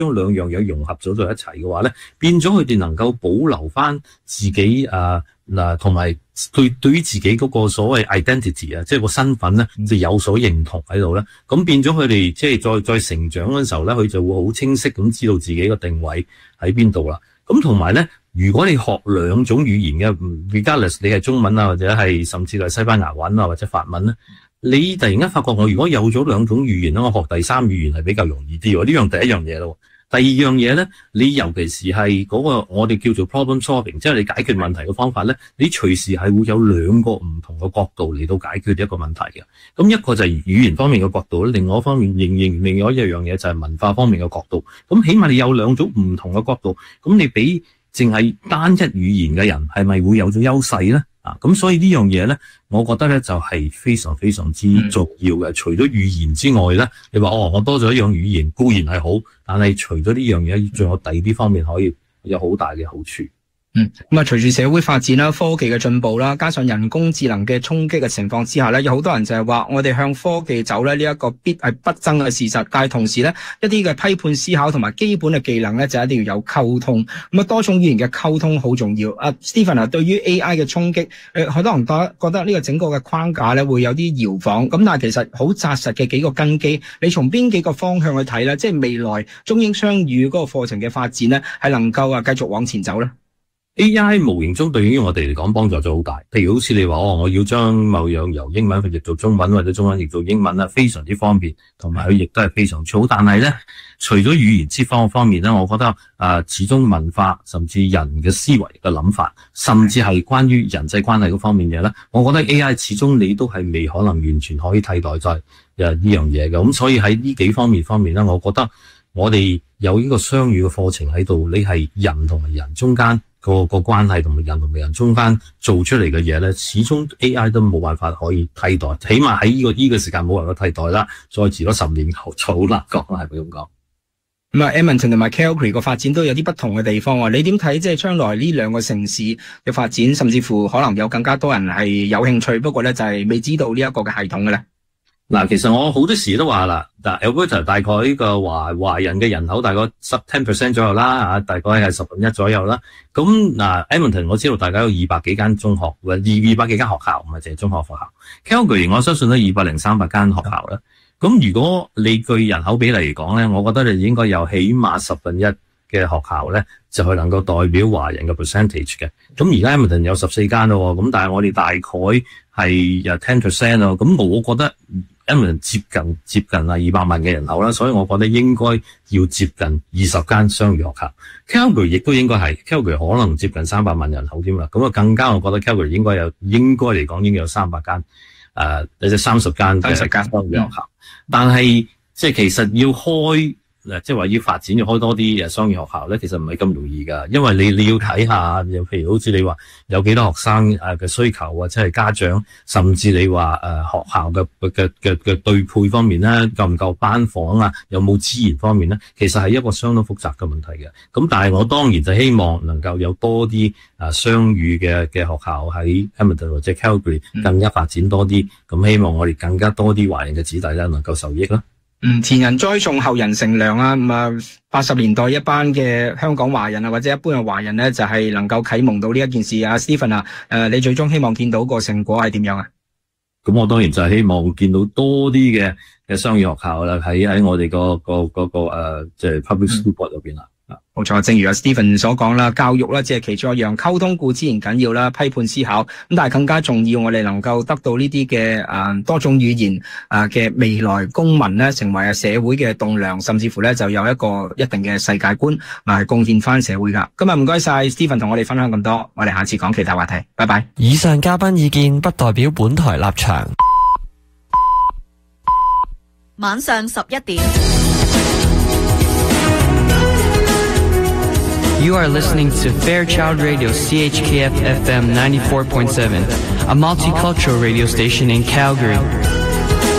將兩樣嘢融合咗在一齊嘅話咧，變咗佢哋能夠保留翻自己同埋對於自己嗰個所謂 identity 啊，即係個身份咧，就有所認同喺度咧。咁變咗佢哋即係再成長嗰陣時候咧，佢就會好清晰咁知道自己個定位喺邊度啦。咁同埋咧，如果你學兩種語言嘅 regardless 你係中文啊，或者係甚至係西班牙文啊，或者法文咧，你突然間發覺我如果有咗兩種語言咧，我學第三語言係比較容易啲喎。呢樣第一樣嘢咯。第二樣嘢咧，你尤其是係嗰個我哋叫做 problem solving， 即係你解決問題嘅方法咧，你隨時係會有兩個唔同嘅角度嚟到解決一個問題嘅。咁一個就係語言方面嘅角度，另外一方面另外一樣嘢就係文化方面嘅角度。咁起碼你有兩種唔同嘅角度，咁你比淨係單一語言嘅人係咪會有咗優勢咧？咁所以呢樣嘢咧，我覺得咧就係非常非常之重要嘅。除咗語言之外咧，你話我多咗一樣語言固然係好，但係除咗呢樣嘢，仲有第二啲方面可以有好大嘅好處。 咁啊，隨住社會發展啦、科技嘅進步啦，加上人工智能嘅衝擊嘅情況之下咧，有好多人就係話我哋向科技走咧，呢一個必係不爭嘅事實。但係同時咧，一啲嘅批判思考同埋基本嘅技能咧，就一定要有溝通。咁啊，多種語言嘅溝通好重要。Stephen 啊，對於 AI 嘅衝擊，好多人覺得呢個整個嘅框架咧會有啲搖晃。咁但係其實好紮實嘅幾個根基，你從邊幾個方向去睇咧？即係未來中英雙語嗰個課程嘅發展咧，係能夠繼續往前走咧？ AI 無形中對於我哋嚟講幫助咗好大，譬如好似你話我要將某樣由英文譯做中文或者中文譯做英文啦，非常之方便，同埋佢亦都係非常好。但係咧，除咗語言之方面咧，我覺得始終文化甚至人嘅思維嘅諗法，甚至係關於人際關係嗰方面嘢咧，我覺得 AI 始終你都係未可能完全可以替代在呢樣嘢嘅。咁所以喺呢幾方面咧，我覺得我哋有呢個雙語嘅課程喺度，你係人同埋人中間個關係同埋人中間做出嚟嘅嘢咧，始終 AI 都冇辦法可以替代，起碼喺呢個時間冇辦法替代啦。再遲咗10年後就好難講啦，係咪咁講？ 咁啊 Edmonton 同埋 Calgary 個發展都有啲不同嘅地方啊。你點睇即係將來呢兩個城市嘅發展，甚至乎可能有更加多人係有興趣，不過咧就係未知道呢一個嘅系統嘅咧？ 嗱，其實我好多時都話啦，Alberta 大概呢個華人嘅人口大概10% 左右啦，大概係1/10左右啦。咁嗱 Edmonton 我知道大概有200幾間中學，或者200幾間學校，唔係淨係中學學校。Calgary 我相信都200-300間學校啦。咁如果你據人口比例嚟講咧，我覺得你應該有起碼1/10嘅學校咧，就係能夠代表華人嘅 percentage 嘅。咁而家 Edmonton 有14間咯，咁但係我哋大概係有 10% 咯。咁我覺得Edmonton 接近200萬嘅人口啦，所以我覺得應該要接近20間雙語學校。Calgary 亦都應該係 Calgary 可能接近300萬人口添啦。咁啊更加我覺得 Calgary 應該嚟講應該有300間或者30間嘅雙語學校。但係即係其實要開即係話要發展要開多啲雙語學校咧，其實唔係咁容易噶，因為你要睇下，譬如好似你話有幾多學生嘅需求，或者係家長，甚至你話學校嘅對配方面咧，夠唔夠班房啊，有冇資源方面咧，其實係一個相當複雜嘅問題嘅。咁但係我當然就希望能夠有多啲雙語嘅學校喺 Edmonton 或者 Calgary 更加發展多啲，咁希望我哋更加多啲華人嘅子弟咧能夠受益啦。 前人栽種後人乘涼啊，咁啊80年代一班嘅香港華人啊，或者一般嘅華人咧，就係能夠啟蒙到呢一件事啊。Stephen 啊，你最終希望見到個成果係點樣啊？ 咁我當然就係希望見到多啲嘅雙語學校啦，喺我哋個即係 public school board 入邊啦。 冇錯，正如阿 Stephen 所講啦，教育啦只係其中一樣，溝通固之然緊要啦，批判思考咁，但係更加重要，我哋能夠得到呢啲嘅多種語言嘅未來公民咧，成為社會嘅棟樑，甚至乎咧就有一個一定嘅世界觀，係貢獻翻社會噶。今日唔該晒 Stephen 同我哋分享咁多，我哋下次講其他話題，拜拜。 以上嘉賓意見不代表本台立場。 晚上11點。 You are listening to Fairchild Radio CHKF FM 94.7, a multicultural radio station in Calgary.